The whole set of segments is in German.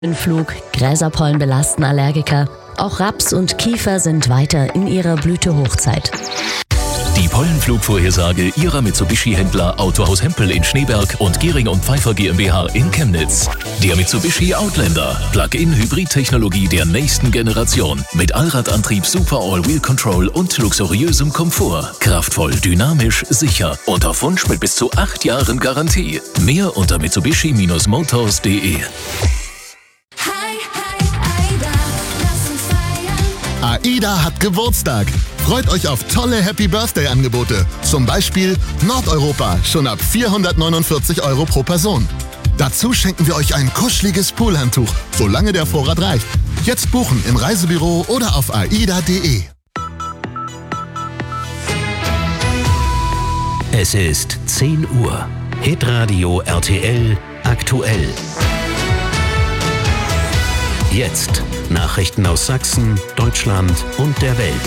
Flug, Gräserpollen belasten Allergiker. Auch Raps und Kiefer sind weiter in ihrer Blütehochzeit. Die Pollenflugvorhersage Ihrer Mitsubishi-Händler Autohaus Hempel in Schneeberg und Gehring & Pfeiffer GmbH in Chemnitz. Der Mitsubishi Outlander. Plug-in-Hybrid-Technologie der nächsten Generation. Mit Allradantrieb, Super All-Wheel Control und luxuriösem Komfort. Kraftvoll, dynamisch, sicher. Und auf Wunsch mit bis zu 8 Jahren Garantie. Mehr unter mitsubishi-motors.de. AIDA hat Geburtstag. Freut euch auf tolle Happy-Birthday-Angebote. Zum Beispiel Nordeuropa, schon ab 449 € pro Person. Dazu schenken wir euch ein kuscheliges Poolhandtuch, solange der Vorrat reicht. Jetzt buchen im Reisebüro oder auf aida.de. Es ist 10 Uhr. Hitradio RTL aktuell. Jetzt Nachrichten aus Sachsen, Deutschland und der Welt.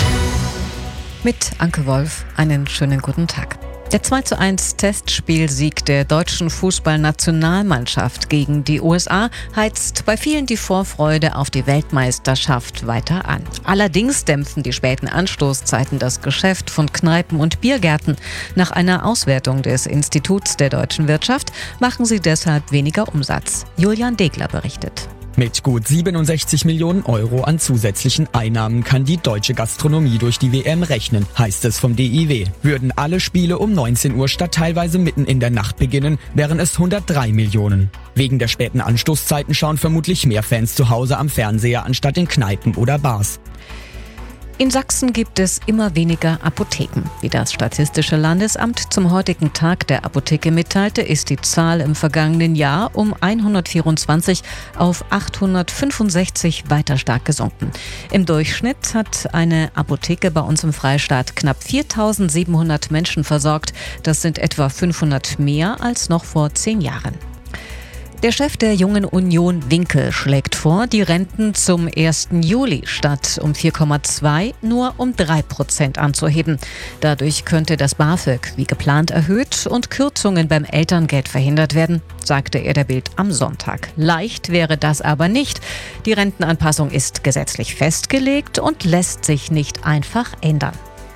Mit Anke Wolf, einen schönen guten Tag. Der 2:1 Testspielsieg der deutschen Fußballnationalmannschaft gegen die USA heizt bei vielen die Vorfreude auf die Weltmeisterschaft weiter an. Allerdings dämpfen die späten Anstoßzeiten das Geschäft von Kneipen und Biergärten. Nach einer Auswertung des Instituts der deutschen Wirtschaft machen sie deshalb weniger Umsatz. Julian Degler berichtet. Mit gut 67 Millionen € an zusätzlichen Einnahmen kann die deutsche Gastronomie durch die WM rechnen, heißt es vom DIW. Würden alle Spiele um 19 Uhr statt teilweise mitten in der Nacht beginnen, wären es 103 Millionen. Wegen der späten Anstoßzeiten schauen vermutlich mehr Fans zu Hause am Fernseher anstatt in Kneipen oder Bars. In Sachsen gibt es immer weniger Apotheken. Wie das Statistische Landesamt zum heutigen Tag der Apotheke mitteilte, ist die Zahl im vergangenen Jahr um 124 auf 865 weiter stark gesunken. Im Durchschnitt hat eine Apotheke bei uns im Freistaat knapp 4.700 Menschen versorgt. Das sind etwa 500 mehr als noch vor 10 Jahren. Der Chef der Jungen Union Winkel schlägt vor, die Renten zum 1. Juli statt um 4,2 nur um 3% anzuheben. Dadurch könnte das BAföG wie geplant erhöht und Kürzungen beim Elterngeld verhindert werden, sagte er der Bild am Sonntag. Leicht wäre das aber nicht. Die Rentenanpassung ist gesetzlich festgelegt und lässt sich nicht einfach ändern.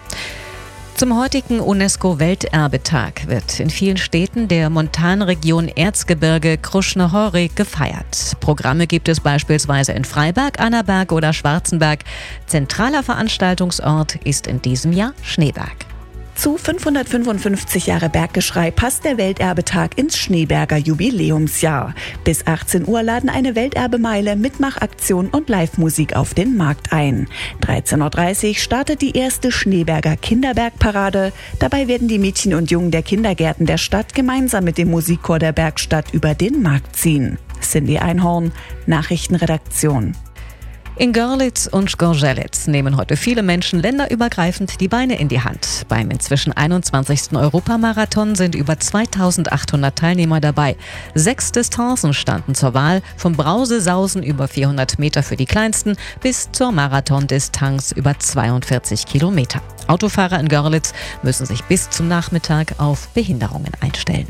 Zum heutigen UNESCO-Welterbetag wird in vielen Städten der Montanregion Erzgebirge Krušné hory gefeiert. Programme gibt es beispielsweise in Freiberg, Annaberg oder Schwarzenberg. Zentraler Veranstaltungsort ist in diesem Jahr Schneeberg. Zu 555 Jahre Berggeschrei passt der Welterbetag ins Schneeberger Jubiläumsjahr. Bis 18 Uhr laden eine Welterbemeile, Mitmachaktion und Live-Musik auf den Markt ein. 13:30 Uhr startet die erste Schneeberger Kinderbergparade. Dabei werden die Mädchen und Jungen der Kindergärten der Stadt gemeinsam mit dem Musikchor der Bergstadt über den Markt ziehen. Cindy Einhorn, Nachrichtenredaktion. In Görlitz und Gorzelec nehmen heute viele Menschen länderübergreifend die Beine in die Hand. Beim inzwischen 21. Europamarathon sind über 2800 Teilnehmer dabei. 6 Distanzen standen zur Wahl, vom Brausesausen über 400 Meter für die Kleinsten bis zur Marathondistanz über 42 Kilometer. Autofahrer in Görlitz müssen sich bis zum Nachmittag auf Behinderungen einstellen.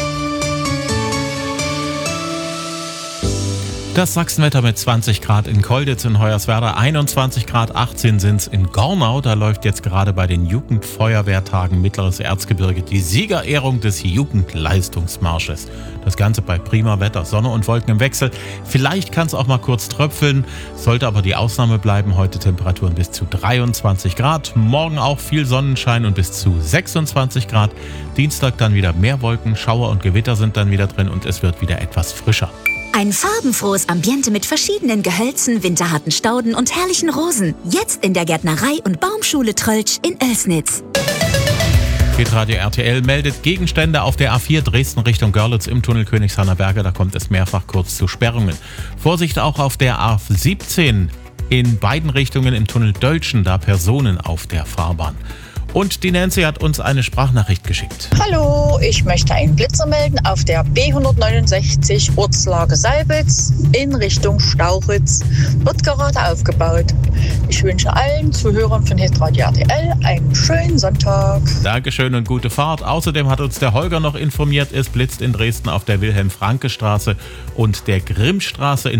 Das Sachsenwetter mit 20 Grad in Kolditz in Hoyerswerda, 21 Grad, 18 sind's in Gornau. Da läuft jetzt gerade bei den Jugendfeuerwehrtagen Mittleres Erzgebirge die Siegerehrung des Jugendleistungsmarsches. Das Ganze bei prima Wetter, Sonne und Wolken im Wechsel. Vielleicht kann es auch mal kurz tröpfeln, sollte aber die Ausnahme bleiben. Heute Temperaturen bis zu 23 Grad, morgen auch viel Sonnenschein und bis zu 26 Grad. Dienstag dann wieder mehr Wolken, Schauer und Gewitter sind dann wieder drin und es wird wieder etwas frischer. Ein farbenfrohes Ambiente mit verschiedenen Gehölzen, winterharten Stauden und herrlichen Rosen. Jetzt in der Gärtnerei- und Baumschule Tröltsch in Oelsnitz. Hitradio RTL meldet Gegenstände auf der A4 Dresden Richtung Görlitz im Tunnel Königshainer Berge. Da kommt es mehrfach kurz zu Sperrungen. Vorsicht auch auf der A17 in beiden Richtungen im Tunnel Döltschen, da Personen auf der Fahrbahn. Und die Nancy hat uns eine Sprachnachricht geschickt. Hallo, ich möchte einen Blitzer melden auf der B169 Ortslage Seilbitz in Richtung Stauritz. Wird gerade aufgebaut. Ich wünsche allen Zuhörern von Hitradio RTL einen schönen Sonntag. Dankeschön und gute Fahrt. Außerdem hat uns der Holger noch informiert, es blitzt in Dresden auf der Wilhelm-Franke-Straße und der Grimmstraße in